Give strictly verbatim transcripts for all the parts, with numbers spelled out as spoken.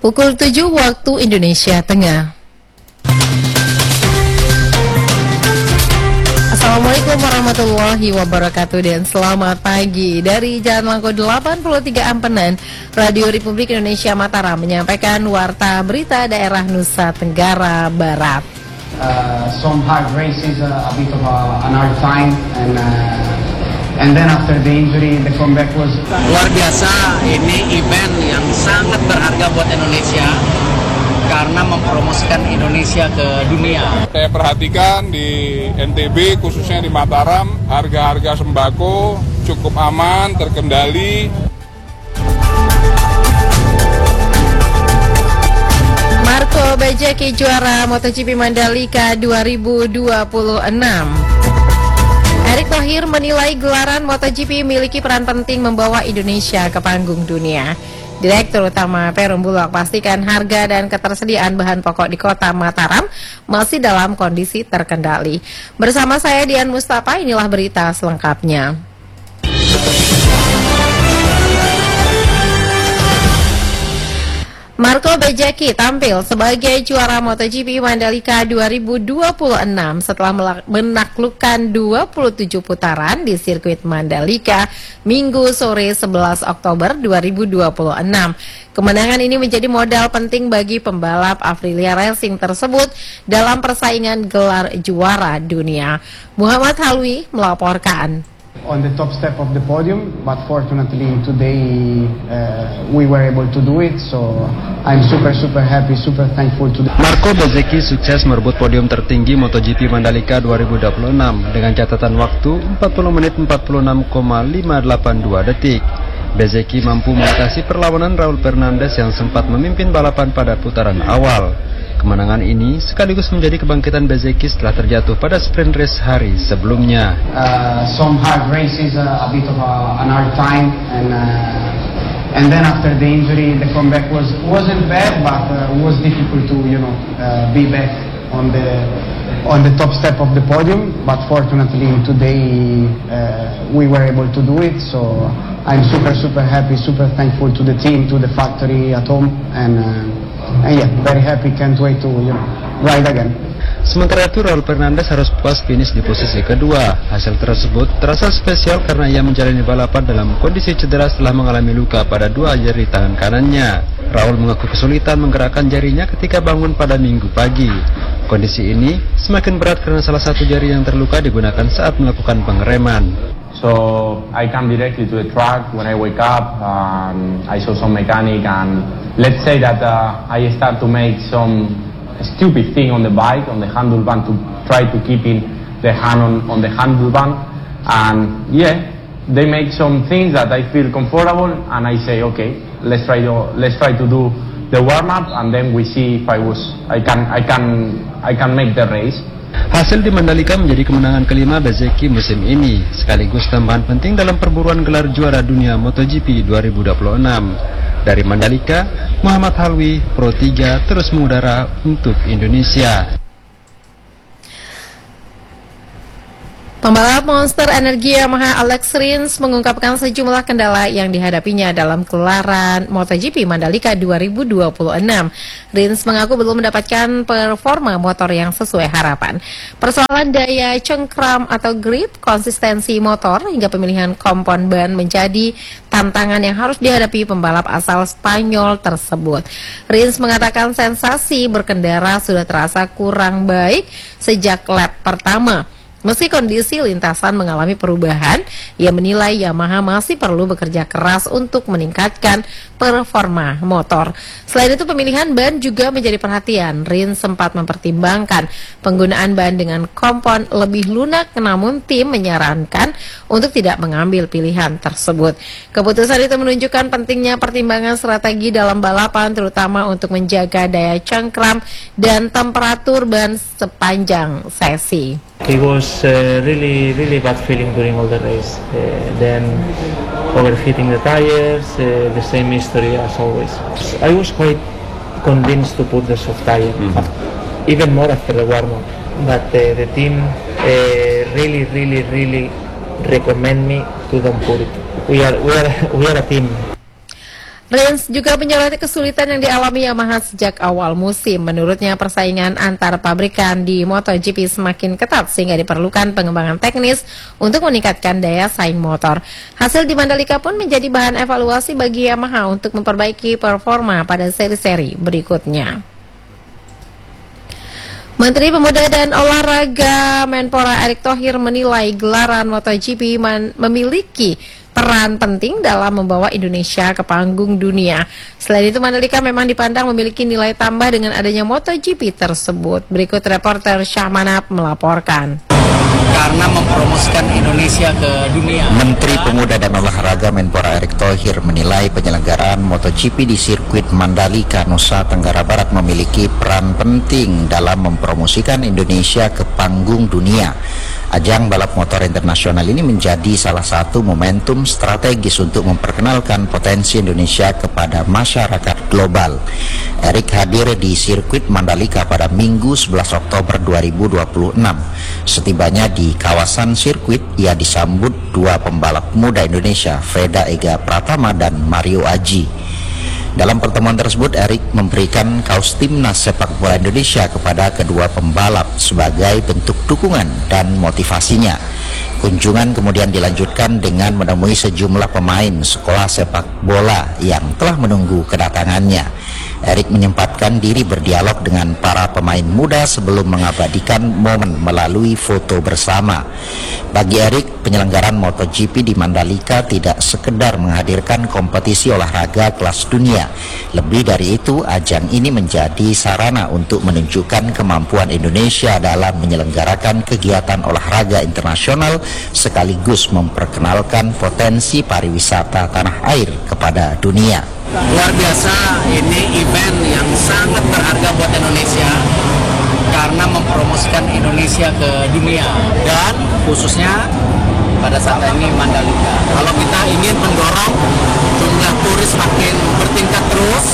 Pukul tujuh waktu Indonesia Tengah. Assalamualaikum warahmatullahi wabarakatuh dan selamat pagi. Dari Jalan Mangko delapan puluh tiga Ampenan, Radio Republik Indonesia Mataram menyampaikan warta berita daerah Nusa Tenggara Barat. Uh, some hard races, uh, a bit of a, an hard time, and uh, and then after the injury, the comeback was luar biasa. Ini event yang sangat berharga buat Indonesia karena mempromosikan Indonesia ke dunia. Saya perhatikan di N T B, khususnya di Mataram, harga-harga sembako cukup aman, terkendali. Marco Bezzecchi juara MotoGP Mandalika dua ribu dua puluh enam. Erick Thohir menilai gelaran MotoGP memiliki peran penting membawa Indonesia ke panggung dunia. Direktur Utama Perum Bulog pastikan harga dan ketersediaan bahan pokok di kota Mataram masih dalam kondisi terkendali. Bersama saya Dian Mustafa, inilah berita selengkapnya. Marco Bezzecchi tampil sebagai juara MotoGP Mandalika dua ribu dua puluh enam setelah menaklukkan dua puluh tujuh putaran di sirkuit Mandalika Minggu sore sebelas Oktober dua ribu dua puluh enam. Kemenangan ini menjadi modal penting bagi pembalap Aprilia Racing tersebut dalam persaingan gelar juara dunia. Muhammad Halwi melaporkan. on the top step of the podium, but fortunately today uh, we were able to do it, so I'm super super happy, super thankful to the... Marco Bezzecchi sukses merebut podium tertinggi MotoGP Mandalika dua ribu dua puluh enam dengan catatan waktu empat puluh menit empat puluh enam koma lima delapan dua detik. Bezzecchi mampu mengatasi perlawanan Raul Fernandez yang sempat memimpin balapan pada putaran awal. Kemenangan ini sekaligus menjadi kebangkitan Bezzecchi setelah terjatuh pada sprint race hari sebelumnya. Uh, some hard races, uh, a bit of a, an hard time, and uh, and then after the injury, the comeback was wasn't bad, but uh, was difficult to you know uh, be back on the on the top step of the podium. But fortunately today uh, we were able to do it, so I'm super super happy, super thankful to the team, to the factory at home, and. Uh, And yeah, very happy, can't wait to you know, ride again. Sementara itu Raul Fernandez harus puas finish di posisi kedua. Hasil tersebut terasa spesial karena ia menjalani balapan dalam kondisi cedera setelah mengalami luka pada dua jari tangan kanannya. Raul mengaku kesulitan menggerakkan jarinya ketika bangun pada Minggu pagi. Kondisi ini semakin berat karena salah satu jari yang terluka digunakan saat melakukan pengereman. So I come directly to the track. When I wake up, um, I saw some mechanic, and let's say that uh, I start to make some stupid thing on the bike, on the handlebar, to try to keep in the hand on, on the handlebar. And yeah, they make some things that I feel comfortable, and I say, okay, let's try to let's try to do the warm up, and then we see if I was I can I can I can make the race. Hasil di Mandalika menjadi kemenangan kelima Bezzecchi musim ini, sekaligus tambahan penting dalam perburuan gelar juara dunia MotoGP dua ribu dua puluh enam. Dari Mandalika, Muhammad Halwi, Pro tiga terus mengudara untuk Indonesia. Pembalap Monster Energi Yamaha Alex Rins mengungkapkan sejumlah kendala yang dihadapinya dalam gelaran MotoGP Mandalika dua ribu dua puluh enam. Rins mengaku belum mendapatkan performa motor yang sesuai harapan. Persoalan daya cengkram atau grip, konsistensi motor, hingga pemilihan kompon ban menjadi tantangan yang harus dihadapi pembalap asal Spanyol tersebut. Rins mengatakan sensasi berkendara sudah terasa kurang baik sejak lap pertama. Meski kondisi lintasan mengalami perubahan, ia menilai Yamaha masih perlu bekerja keras untuk meningkatkan performa motor. Selain itu, pemilihan ban juga menjadi perhatian. Rins sempat mempertimbangkan penggunaan ban dengan kompon lebih lunak, namun tim menyarankan untuk tidak mengambil pilihan tersebut. Keputusan itu menunjukkan pentingnya pertimbangan strategi dalam balapan, terutama untuk menjaga daya cengkram dan temperatur ban sepanjang sesi. It was uh, really, really bad feeling during all the race. Uh, then overheating the tires, uh, the same history as always. I was quite convinced to put the soft tire, mm-hmm. even more after the warm-up. But uh, the team uh, really, really, really recommend me to don't put it. We are, we are, we are a team. Rins juga menyoroti kesulitan yang dialami Yamaha sejak awal musim. Menurutnya persaingan antar pabrikan di MotoGP semakin ketat sehingga diperlukan pengembangan teknis untuk meningkatkan daya saing motor. Hasil di Mandalika pun menjadi bahan evaluasi bagi Yamaha untuk memperbaiki performa pada seri-seri berikutnya. Menteri Pemuda dan Olahraga Menpora Erick Thohir menilai gelaran MotoGP memiliki peran penting dalam membawa Indonesia ke panggung dunia. Selain itu, Mandalika memang dipandang memiliki nilai tambah dengan adanya MotoGP tersebut. Berikut reporter Syahmanap melaporkan. Karena mempromosikan Indonesia ke dunia. Menteri Pemuda dan Olahraga Menpora Erick Thohir menilai penyelenggaraan MotoGP di sirkuit Mandalika, Nusa Tenggara Barat memiliki peran penting dalam mempromosikan Indonesia ke panggung dunia. Ajang balap motor internasional ini menjadi salah satu momentum strategis untuk memperkenalkan potensi Indonesia kepada masyarakat global. Erick hadir di sirkuit Mandalika pada Minggu sebelas Oktober dua ribu dua puluh enam. Setibanya di kawasan sirkuit, ia disambut dua pembalap muda Indonesia, Veda Ega Pratama dan Mario Aji. Dalam pertemuan tersebut, Erick memberikan kaos timnas sepak bola Indonesia kepada kedua pembalap sebagai bentuk dukungan dan motivasinya. Kunjungan kemudian dilanjutkan dengan menemui sejumlah pemain sekolah sepak bola yang telah menunggu kedatangannya. Erick menyempatkan diri berdialog dengan para pemain muda sebelum mengabadikan momen melalui foto bersama. Bagi Erick, penyelenggaraan MotoGP di Mandalika tidak sekedar menghadirkan kompetisi olahraga kelas dunia. Lebih dari itu, ajang ini menjadi sarana untuk menunjukkan kemampuan Indonesia dalam menyelenggarakan kegiatan olahraga internasional sekaligus memperkenalkan potensi pariwisata tanah air kepada dunia. Luar biasa, ini event yang sangat berharga buat Indonesia karena mempromosikan Indonesia ke dunia dan khususnya pada saat ini Mandalika. Kalau kita ingin mendorong jumlah turis makin bertingkat terus,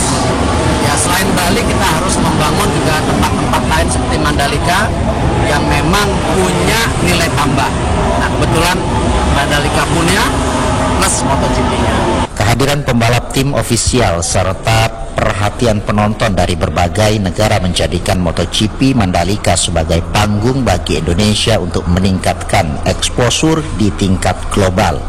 ya selain Bali kita harus membangun juga tempat-tempat lain seperti Mandalika yang memang punya nilai tambah. Nah, kebetulan Mandalika punya plus MotoGP-nya. Kehadiran pembalap tim ofisial serta perhatian penonton dari berbagai negara menjadikan MotoGP Mandalika sebagai panggung bagi Indonesia untuk meningkatkan eksposur di tingkat global.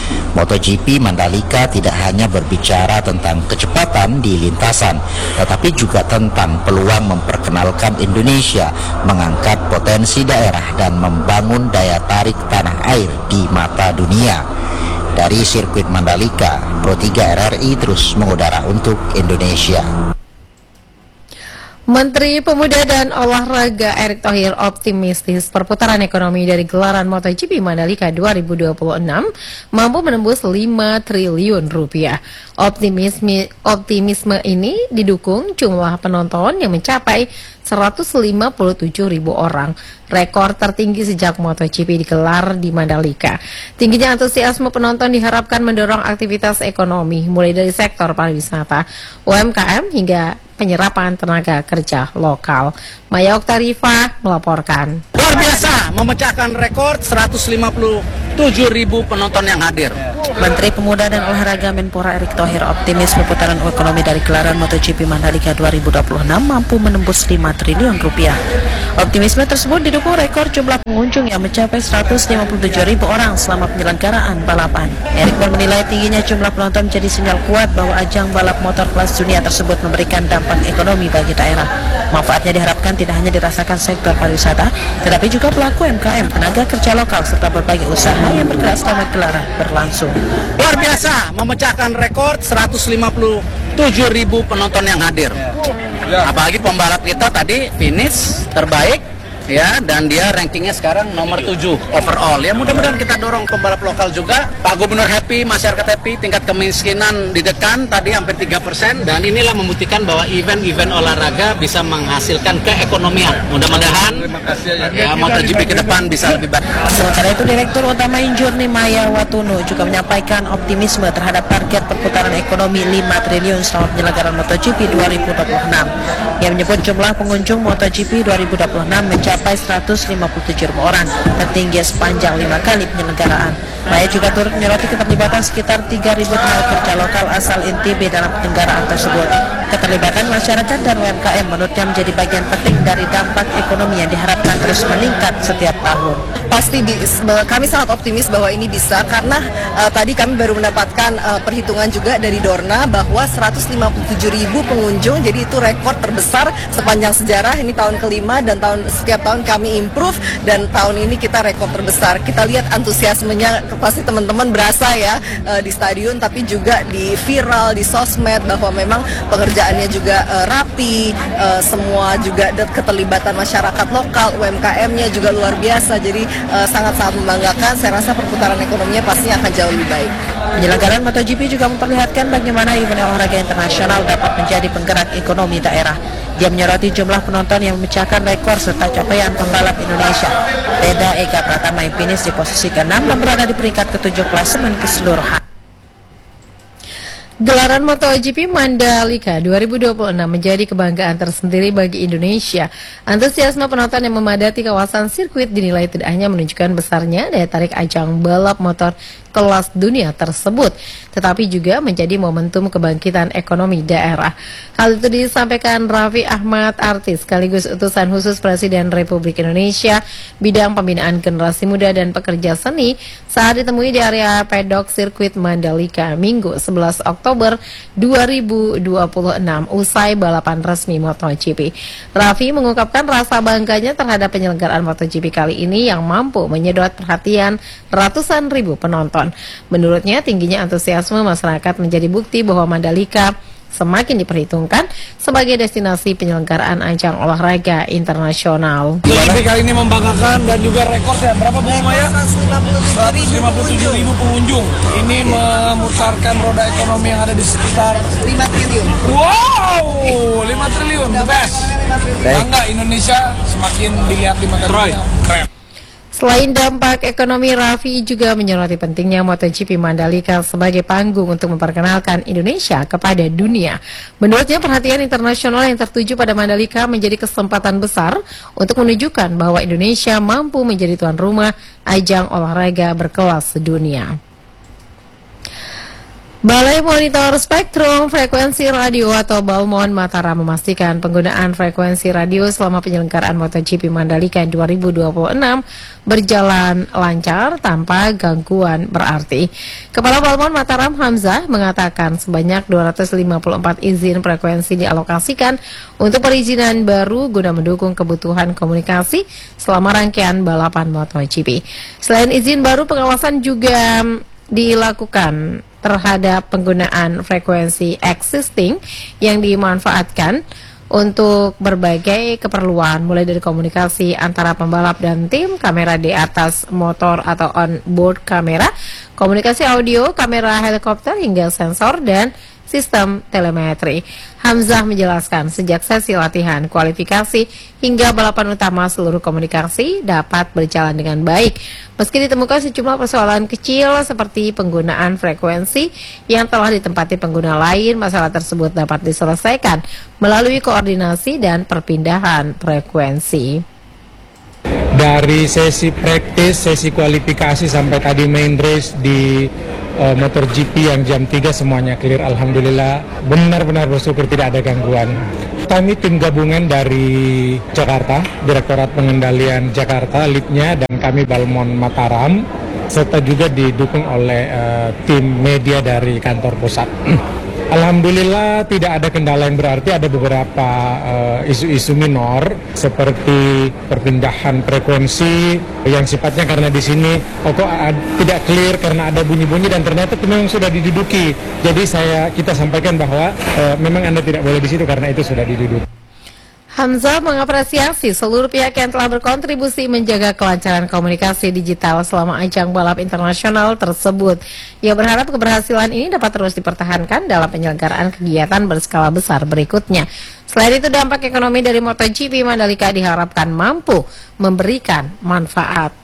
MotoGP Mandalika tidak hanya berbicara tentang kecepatan di lintasan, tetapi juga tentang peluang memperkenalkan Indonesia, mengangkat potensi daerah dan membangun daya tarik tanah air di mata dunia. Dari sirkuit Mandalika, Pro tiga R R I terus mengudara untuk Indonesia. Menteri Pemuda dan Olahraga Erick Thohir optimistis perputaran ekonomi dari gelaran MotoGP Mandalika dua ribu dua puluh enam mampu menembus lima triliun rupiah. Optimisme, optimisme ini didukung jumlah penonton yang mencapai seratus lima puluh tujuh ribu orang, rekor tertinggi sejak MotoGP digelar di Mandalika. Tingginya antusiasme penonton diharapkan mendorong aktivitas ekonomi, mulai dari sektor pariwisata, U M K M hingga penyerapan tenaga kerja lokal. Maya Oktarifa melaporkan. Luar biasa, memecahkan rekor seratus lima puluh tujuh ribu penonton yang hadir. Menteri Pemuda dan Olahraga Menpora Erick Thohir optimis perputaran ekonomi dari gelaran MotoGP Mandalika dua ribu dua puluh enam mampu menembus lima triliun rupiah. Optimisme tersebut didukung rekor jumlah pengunjung yang mencapai seratus lima puluh tujuh ribu orang selama penyelenggaraan balapan. Erick pun menilai tingginya jumlah penonton menjadi sinyal kuat bahwa ajang balap motor kelas dunia tersebut memberikan dampak ekonomi bagi daerah. Manfaatnya diharapkan tidak hanya dirasakan sektor pariwisata, tetapi juga pelaku U M K M, tenaga kerja lokal, serta berbagai usaha yang bergerak selama gelaran berlangsung. Luar biasa, memecahkan rekor seratus lima puluh tujuh ribu penonton yang hadir. Apalagi pembalap kita tadi finish terbaik, ya, dan dia rankingnya sekarang nomor tujuh overall. Ya, mudah-mudahan kita dorong pembalap lokal juga. Pak Gubernur happy, masyarakat happy, tingkat kemiskinan ditekan tadi hampir tiga persen, dan inilah membuktikan bahwa event-event olahraga bisa menghasilkan keekonomian. Mudah-mudahan ya MotoGP ke depan bisa lebih baik. Sementara itu, Direktur Utama Injurni Maya Watuno juga menyampaikan optimisme terhadap target perputaran ekonomi lima triliun selama penyelenggaraan MotoGP dua ribu dua puluh enam. Ia menyebut jumlah pengunjung MotoGP dua ribu dua puluh enam mencapai seratus lima puluh tujuh ribu orang, tertinggi sepanjang lima kali penyelenggaraan. Raya juga turut menyoroti keterlibatan sekitar tiga ribu tenaga kerja lokal asal N T B dalam penyelenggaraan tersebut. Keterlibatan masyarakat dan U M K M menurutnya menjadi bagian penting dari dampak ekonomi yang diharapkan terus meningkat setiap tahun. Pasti di, kami sangat optimis bahwa ini bisa karena uh, tadi kami baru mendapatkan uh, perhitungan juga dari Dorna bahwa seratus lima puluh tujuh ribu pengunjung, jadi itu rekor terbesar sepanjang sejarah. Ini tahun kelima dan tahun setiap tahun kami improve dan tahun ini kita rekor terbesar. Kita lihat antusiasmenya pasti teman-teman berasa ya uh, di stadion, tapi juga di viral, di sosmed bahwa memang pengerjaannya juga uh, rapi, uh, semua juga keterlibatan masyarakat lokal, U M K M-nya juga luar biasa. Jadi sangat-sangat membanggakan. Saya rasa perputaran ekonominya pastinya akan jauh lebih baik. Penyelenggaraan MotoGP juga memperlihatkan bagaimana event olahraga internasional dapat menjadi penggerak ekonomi daerah. Dia menyoroti jumlah penonton yang memecahkan rekor serta capaian pembalap Indonesia. Beda Ega Pratama yang finish di posisi keenam dan berada di peringkat ketujuh klasemen keseluruhan. Gelaran MotoGP Mandalika dua ribu dua puluh enam menjadi kebanggaan tersendiri bagi Indonesia. Antusiasme penonton yang memadati kawasan sirkuit dinilai tidak hanya menunjukkan besarnya daya tarik ajang balap motor kelas dunia tersebut, tetapi juga menjadi momentum kebangkitan ekonomi daerah. Hal itu disampaikan Raffi Ahmad, artis sekaligus utusan khusus Presiden Republik Indonesia bidang pembinaan generasi muda dan pekerja seni saat ditemui di area pedok sirkuit Mandalika Minggu sebelas Oktober dua ribu dua puluh enam usai balapan resmi MotoGP. Raffi mengungkapkan rasa bangganya terhadap penyelenggaraan MotoGP kali ini yang mampu menyedot perhatian ratusan ribu penonton. Menurutnya, tingginya antusiasme masyarakat menjadi bukti bahwa Mandalika semakin diperhitungkan sebagai destinasi penyelenggaraan ajang olahraga internasional. Jadi kali ini membanggakan dan juga rekor ya, berapa Bu Maya? seratus lima puluh tujuh ribu pengunjung. Ini memutarkan roda ekonomi yang ada di sekitar lima triliun. Wow, lima triliun, the best. Bangga Indonesia semakin dilihat di mata dunia. Keren. Selain dampak ekonomi, Raffi juga menyoroti pentingnya MotoGP Mandalika sebagai panggung untuk memperkenalkan Indonesia kepada dunia. Menurutnya, perhatian internasional yang tertuju pada Mandalika menjadi kesempatan besar untuk menunjukkan bahwa Indonesia mampu menjadi tuan rumah ajang olahraga berkelas dunia. Balai Monitor Spektrum Frekuensi Radio atau Balmon Mataram memastikan penggunaan frekuensi radio selama penyelenggaraan MotoGP Mandalika dua ribu dua puluh enam berjalan lancar tanpa gangguan berarti. Kepala Balmon Mataram Hamzah mengatakan sebanyak dua ratus lima puluh empat izin frekuensi dialokasikan untuk perizinan baru guna mendukung kebutuhan komunikasi selama rangkaian balapan MotoGP. Selain izin baru, pengawasan juga dilakukan terhadap penggunaan frekuensi existing yang dimanfaatkan untuk berbagai keperluan, mulai dari komunikasi antara pembalap dan tim, kamera di atas motor atau on-board kamera, komunikasi audio, kamera helikopter hingga sensor dan sistem telemetri. Hamzah menjelaskan sejak sesi latihan, kualifikasi hingga balapan utama seluruh komunikasi dapat berjalan dengan baik. Meski ditemukan sejumlah persoalan kecil seperti penggunaan frekuensi yang telah ditempati pengguna lain, masalah tersebut dapat diselesaikan melalui koordinasi dan perpindahan frekuensi. Dari sesi praktis, sesi kualifikasi sampai tadi main race di uh, MotoGP yang jam tiga semuanya clear, alhamdulillah. Benar-benar bersyukur tidak ada gangguan. Kami tim gabungan dari Jakarta, Direktorat Pengendalian Jakarta, lead-nya, dan kami Balmon Mataram, serta juga didukung oleh uh, tim media dari kantor pusat. Alhamdulillah tidak ada kendala yang berarti. Ada beberapa isu-isu uh, minor seperti perpindahan frekuensi yang sifatnya karena di sini oh, kok uh, tidak clear karena ada bunyi-bunyi dan ternyata itu memang sudah diduduki. Jadi saya kita sampaikan bahwa uh, memang Anda tidak boleh di situ karena itu sudah diduduki. Hamzah mengapresiasi seluruh pihak yang telah berkontribusi menjaga kelancaran komunikasi digital selama ajang balap internasional tersebut. Ia berharap keberhasilan ini dapat terus dipertahankan dalam penyelenggaraan kegiatan berskala besar berikutnya. Selain itu, dampak ekonomi dari MotoGP Mandalika diharapkan mampu memberikan manfaat.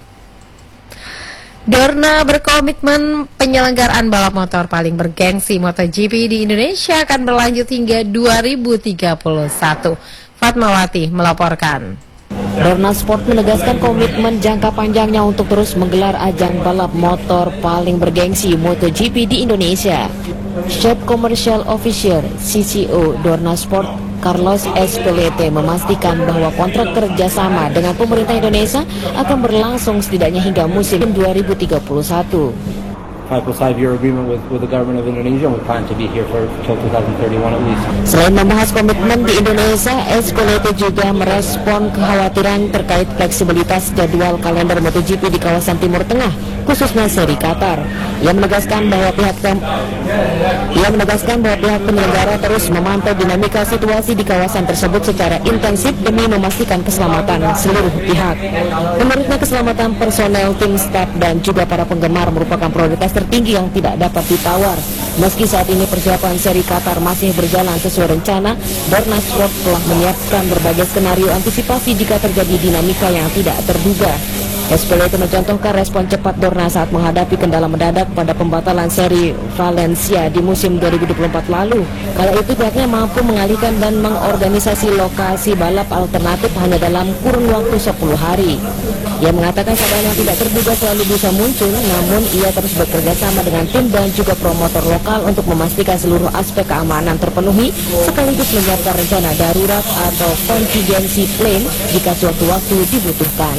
Dorna berkomitmen penyelenggaraan balap motor paling bergengsi MotoGP di Indonesia akan berlanjut hingga dua ribu tiga puluh satu. Fatmawati melaporkan. Dorna Sport menegaskan komitmen jangka panjangnya untuk terus menggelar ajang balap motor paling bergengsi MotoGP di Indonesia. Chief Commercial Officer C C O Dorna Sport Carlos Espelete memastikan bahwa kontrak kerjasama dengan pemerintah Indonesia akan berlangsung setidaknya hingga musim dua ribu tiga puluh satu. five plus five year agreement with, with the government of Indonesia, and we plan to be here for until twenty thirty-one at least. Selain membahas komitmen di Indonesia, Espelete juga merespon kekhawatiran terkait fleksibilitas jadwal kalender MotoGP di kawasan Timur Tengah, khususnya seri Qatar. Ia menegaskan bahwa pihak ia menegaskan bahwa pihak penyelenggara terus memantau dinamika situasi di kawasan tersebut secara intensif demi memastikan keselamatan seluruh pihak. Menurutnya keselamatan personel, tim staff dan juga para penggemar merupakan prioritas tertinggi yang tidak dapat ditawar. Meski saat ini persiapan seri Qatar masih berjalan sesuai rencana, Dorna Sport telah menyiapkan berbagai skenario antisipasi jika terjadi dinamika yang tidak terduga. Espelete mencontohkan respon cepat Dorna saat menghadapi kendala mendadak pada pembatalan seri Valencia di musim dua ribu dua puluh empat lalu. Kala itu pihaknya mampu mengalihkan dan mengorganisasi lokasi balap alternatif hanya dalam kurun waktu sepuluh hari. Ia mengatakan keadaan yang tidak terduga selalu bisa muncul, namun ia terus bekerja sama dengan tim dan juga promotor lokal untuk memastikan seluruh aspek keamanan terpenuhi, sekaligus menyiapkan rencana darurat atau contingency plan jika sewaktu-waktu dibutuhkan.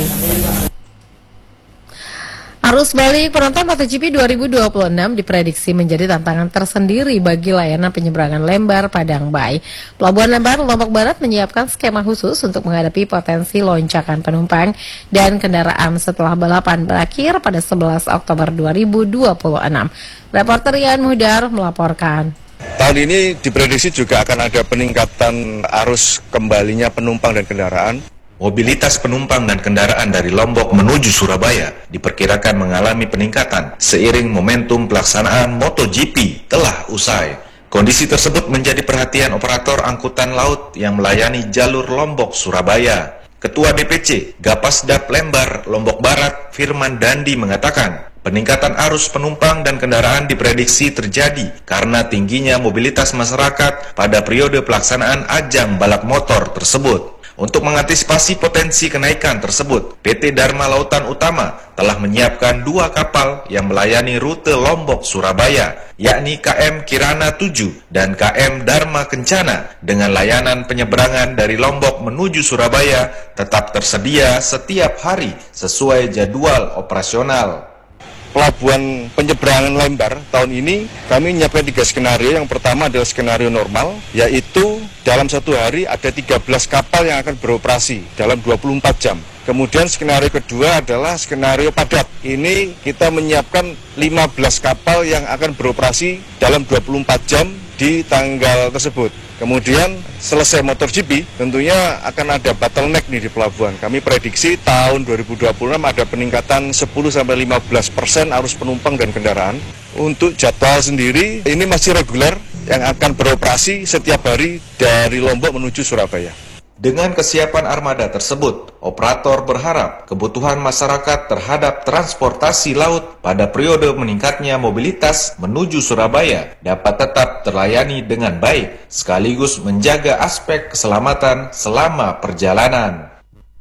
Arus balik penonton MotoGP dua ribu dua puluh enam diprediksi menjadi tantangan tersendiri bagi layanan penyeberangan Lembar Padang Bay. Pelabuhan Lembar, Lombok Barat menyiapkan skema khusus untuk menghadapi potensi lonjakan penumpang dan kendaraan setelah balapan berakhir pada sebelas Oktober dua ribu dua puluh enam. Reporter Ian Muhdar melaporkan. Tahun ini diprediksi juga akan ada peningkatan arus kembalinya penumpang dan kendaraan. Mobilitas penumpang dan kendaraan dari Lombok menuju Surabaya diperkirakan mengalami peningkatan seiring momentum pelaksanaan MotoGP telah usai. Kondisi tersebut menjadi perhatian operator angkutan laut yang melayani jalur Lombok-Surabaya. Ketua D P C Gapasdap Lembar, Lombok Barat, Firman Dandi mengatakan, peningkatan arus penumpang dan kendaraan diprediksi terjadi karena tingginya mobilitas masyarakat pada periode pelaksanaan ajang balap motor tersebut. Untuk mengantisipasi potensi kenaikan tersebut, P T Dharma Lautan Utama telah menyiapkan dua kapal yang melayani rute Lombok-Surabaya, yakni K M Kirana tujuh dan K M Dharma Kencana, dengan layanan penyeberangan dari Lombok menuju Surabaya tetap tersedia setiap hari sesuai jadwal operasional. Pelabuhan penyeberangan Lembar tahun ini kami menyiapkan tiga skenario. Yang pertama adalah skenario normal, yaitu dalam satu hari ada tiga belas kapal yang akan beroperasi dalam dua puluh empat jam. Kemudian skenario kedua adalah skenario padat. Ini kita menyiapkan lima belas kapal yang akan beroperasi dalam dua puluh empat jam di tanggal tersebut. Kemudian selesai MotoGP tentunya akan ada bottleneck nih di pelabuhan. Kami prediksi tahun dua ribu dua puluh enam ada peningkatan sepuluh sampai lima belas persen arus penumpang dan kendaraan. Untuk jadwal sendiri ini masih reguler yang akan beroperasi setiap hari dari Lombok menuju Surabaya. Dengan kesiapan armada tersebut, operator berharap kebutuhan masyarakat terhadap transportasi laut pada periode meningkatnya mobilitas menuju Surabaya dapat tetap terlayani dengan baik, sekaligus menjaga aspek keselamatan selama perjalanan.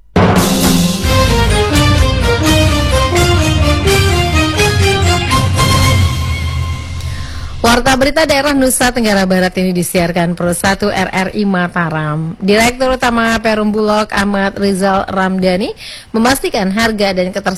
Warta berita daerah Nusa Tenggara Barat ini disiarkan Pro satu R R I Mataram. Direktur Utama Perum Bulog Ahmad Rizal Ramdhani memastikan harga dan ketersediaan